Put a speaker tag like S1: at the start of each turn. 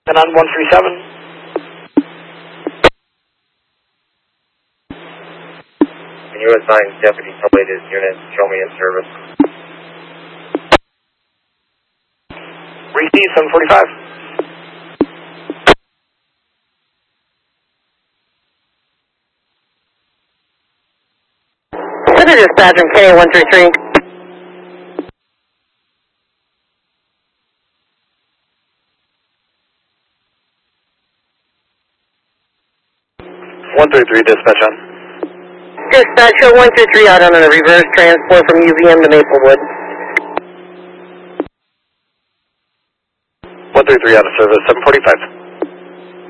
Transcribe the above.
S1: And on 137.
S2: Can you assign Deputy Toledo's unit, show me in service?
S1: Receive 745.
S3: Center dispatch from KA133.
S2: Dispatch on.
S3: Dispatch, show 123 out on a reverse transport from UVM to Maplewood.
S2: 133 out of service, 745.